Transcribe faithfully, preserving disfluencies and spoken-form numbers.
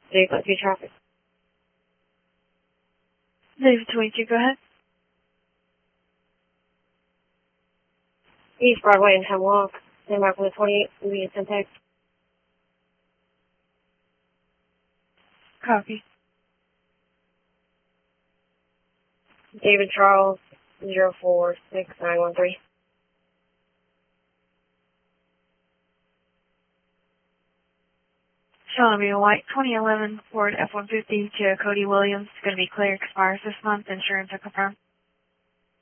David two traffic. David twenty-two, go ahead. East Broadway and Hemlock. Stand by for the twenty-eight, moving to Centex. Copy. David Charles, zero four six nine one three. Shelby White, twenty eleven Ford F one fifty to Cody Williams. It's going to be clear, expires this month. Insurance are confirmed.